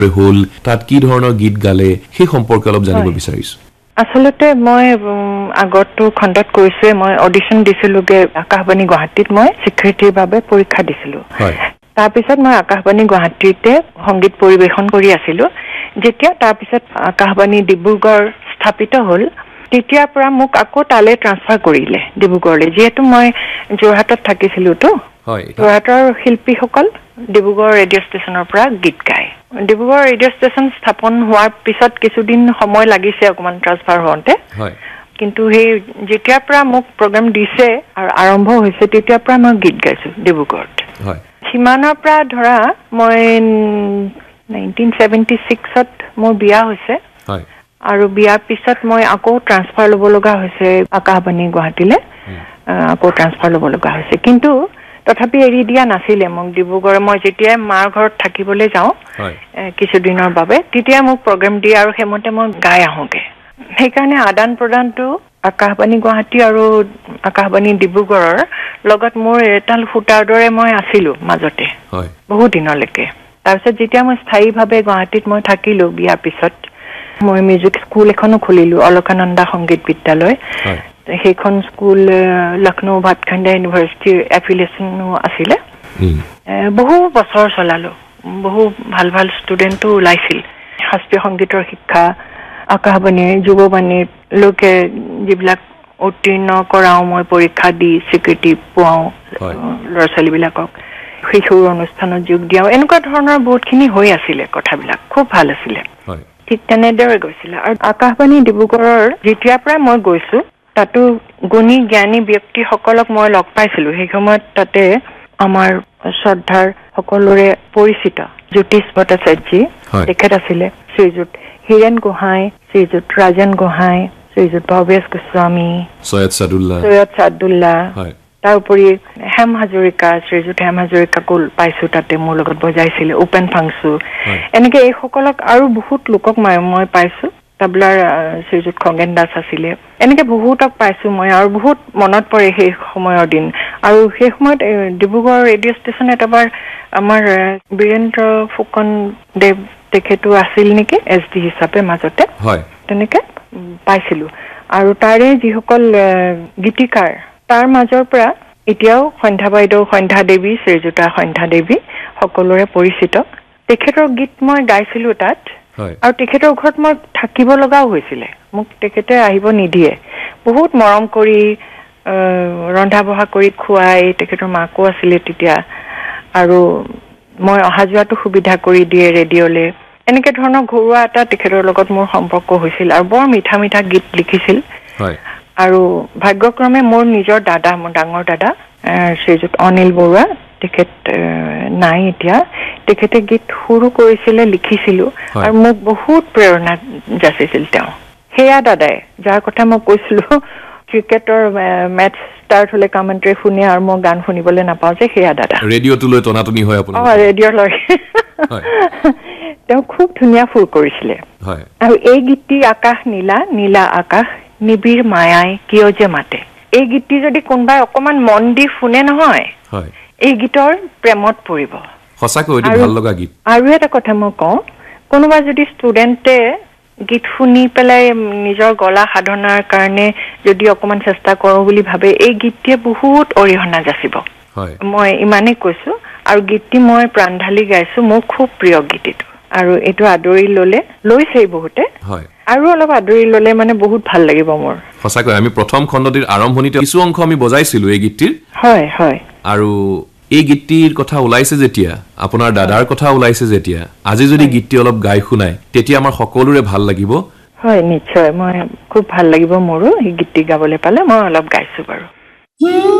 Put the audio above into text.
হল তাত কি ধৰণৰ গীত গালে সেই সম্পৰ্কে অলপ জানিব বিচাৰিছো আসলতে মই আগতো খণ্ডত কৈছে মই অডিশন দিছিলোগে আকাশবাণী গুৱাহাটীত মই স্বীকৃতিৰ বাবে পৰীক্ষা দিছিলো তাৰ পিছত মই আকাশবাণী গুৱাহাটীতে সংগীত পৰিবেশন কৰি আছিলো যেতিয়া তাৰ পিছত আকাশবাণী ডিব্ৰুগড় স্থাপিত হ'ল তেতিয়াৰ পৰা মোক আকৌ তালে ট্ৰান্সফাৰ কৰিলে ডিব্ৰুগড়লৈ যেহেতু মই যোৰহাটত থাকিছিলো তো যোৰহাটৰ শিল্পীসকল ডিব্ৰুগড় ৰেডিঅ' ষ্টেচনৰ পৰা গীত গায় ডিব্ৰুগড় ৰেডিঅ' ষ্টেচন স্থাপন হোৱাৰ পিছত কিছুদিন সময় লাগিছে অকমান ট্ৰান্সফাৰ হওঁতে কিন্তু সেই যেতিয়াৰ পৰা মোক প্ৰগ্ৰাম দিছে আৰু আৰম্ভ হৈছে তেতিয়াৰ পৰা মই গীত গাইছো ডিব্ৰুগড়ত সিমানৰ পৰা ধৰা মই 1976ত মোৰ বিয়া হৈছে আৰু বিয়াৰ পিছত মই আকৌ ট্ৰান্সফাৰ ল'ব লগা হৈছে আকাশবাণী গুৱাহাটীলৈ আকৌ ট্ৰান্সফাৰ ল'ব লগা হৈছে কিন্তু তথাপি এৰি দিয়া নাছিলে মোক ডিব্ৰুগড় মই যেতিয়া মাৰ ঘৰত থাকিবলৈ যাওঁ কিছুদিনৰ বাবে তেতিয়া মোক প্ৰগ্ৰাম দিয়ে আৰু সেইমতে মই গাই আহোঁগে সেইকাৰণে আদান প্ৰদানটো আকাশবাণী গুৱাহাটী আৰু আকাশবাণী ডিব্ৰুগড়ৰ লগত মোৰ এটাল ফুটাৰ দৰে মই আছিলো মাজতে বহু দিনলৈকে তাৰপিছত যেতিয়া মই স্থায়ীভাৱে গুৱাহাটীত মই থাকিলো বিয়াৰ পিছত মই মিউজিক স্কুল এখনো খুলিলো অলকানন্দা সংগীত বিদ্যালয় সেইখন স্কুল লক্ষ্ণৌ ভাটখাণ্ডা ইউনিভাৰ্চিটিৰ এফিলিয়েশ্যনো আছিলে বহু বছৰ চলালো বহু ভাল ভাল ষ্টুডেণ্টো ওলাইছিল শাস্ত্ৰীয় সংগীতৰ শিক্ষা আকাশবাণীৰ যুৱবাণীৰ লোকে যিবিলাক উত্তীৰ্ণ কৰাও মই পৰীক্ষা দি স্বীকৃতি পোৱাও ল'ৰা ছোৱালীবিলাকক শিশুৰ অনুষ্ঠানত যোগ দিয়াও এনেকুৱা ধৰণৰ বহুতখিনি হৈ আছিলে কথাবিলাক খুব ভাল আছিলে ঠিক তেনেদৰে গৈছিলে আৰু আকাশবাণী ডিব্ৰুগড়ৰ যেতিয়াৰ পৰা মই গৈছো তাতো গুণী জ্ঞানী ব্যক্তিসকলক মই লগ পাইছিলো সেই সময়ত তাতে আমাৰ শ্ৰদ্ধাৰ সকলোৰে পৰিচিত জ্যোতিষ ভট্টাচাৰ্যজী তেখেত আছিলে শ্ৰীযুত হীৰেণ গোহাঁই শ্ৰীযুত ৰাজেন গোহাঁই শ্ৰীযুত ভৱেশ গোস্বামী সৈয়দ চাদুল্লাহ তাৰ উপৰি হেম হাজৰিকা শ্ৰীযুত হেম হাজৰিকাকো পাইছো তাতে মোৰ লগত বজাইছিলে উপেন ফাংচু এনেকে এইসকলক আৰু বহুত লোকক মই পাইছো তাবলাৰ শ্ৰীযুত খগেন দাস আছিলে এনেকে বহুতক পাইছো মই আৰু বহুত মনত পৰে সেই সময়ৰ দিন আৰু সেই সময়ত ডিব্ৰুগড় ৰেডিঅ' ষ্টেচনত এবাৰ আমাৰ বীৰেন্দ্ৰ ফুকন দেৱ তেখেতো আছিল নেকি SD হিচাপে মাজতে তেনেকে পাইছিলো আৰু তাৰে যিসকল গীতিকাৰ তাৰ মাজৰ পৰা এতিয়াও সন্ধ্যা বাইদেউ সন্ধ্যা দেৱী শ্ৰীযুতা সন্ধ্যা দেৱী সকলোৰে পৰিচিত তেখেতৰ গীত মই গাইছিলো তাত আৰু তেখেতৰ ঘৰত মই থাকিব লগাও হৈছিলে মোক তেখেতে আহিব নিদিয়ে বহুত মৰম কৰি ৰন্ধা বঢ়া কৰি খুৱাই তেখেতৰ মাকো আছিলে তেতিয়া আৰু মই অহা যোৱাটো সুবিধা কৰি দিয়ে ৰেডিঅ'লে এনেকে ধৰণৰ ঘৰুৱা এটা তেখেতৰ লগত মোৰ সম্পৰ্ক হৈছিল আৰু বৰ মিঠা মিঠা গীত লিখিছিল আৰু ভাগ্যক্ৰমে মোৰ নিজৰ দাদা মোৰ ডাঙৰ দাদা শ্ৰীযুত অনিল বৰুৱা তেখেত নাই এতিয়া তেখেতে গীত সুৰো কৰিছিলে লিখিছিলো আৰু মোক বহুত প্ৰেৰণা যাচিছিল তেওঁ সেয়া দাদাই যাৰ কথা মই কৈছিলো ক্ৰিকেটৰ মেচ ষ্টাৰ্ট হলে কমেণ্ট্ৰি শুনে আৰু মই গান শুনিবলৈ নাপাওঁ যে সেয়া দাদা ৰেডিঅ'টোলৈ টনাটনি হয় আপোনাৰ ৰেডিঅ'লৈ তেওঁ খুব ধুনীয়া সুৰ কৰিছিলে আৰু এই গীতটি আকাশ নীলা নীলা আকাশ নিবিৰ মায়াই কিয় যে মাতে এই গীতটি যদি কোনোবাই অকমান মন দি শুনে নহয় এই গীতৰ প্ৰেমত পৰিব সঁচাকৈ এটি ভাল লগা গীত আৰু এটা কথা মই কওঁ কোনোবা যদি ষ্টুডেণ্টে গীত শুনি পেলাই নিজৰ গলা সাধনাৰ কাৰণে যদি অকমান চেষ্টা কৰো বুলি ভাবে এই গীতটিয়ে বহুত অৰিহণা যাচিব মই ইমানেই কৈছো আৰু গীতটি মই প্ৰাণ ঢালি গাইছো মোৰ খুব প্ৰিয় গীত এইটো আৰু এইটো আদৰি লৈছেই বহুতে আৰু অলপ আদৰি ললে মানে বহুত ভাল লাগিব মোৰ সঁচাকৈ আমি প্ৰথম খণ্ডটিৰ আৰম্ভণিতে কিছু অংশ আমি বজাইছিলো এই গীতটিৰ হয় আৰু এই গীতটিৰ কথা ওলাইছে যেতিয়া আপোনাৰ দাদাৰ কথা ওলাইছে যেতিয়া আজি যদি গীতটি অলপ গাই শুনাই তেতিয়া আমাৰ সকলোৰে ভাল লাগিব হয় নিশ্চয় মই খুব ভাল লাগিব মোৰো এই গীতটি গাবলৈ পালে মই অলপ গাইছো বাৰু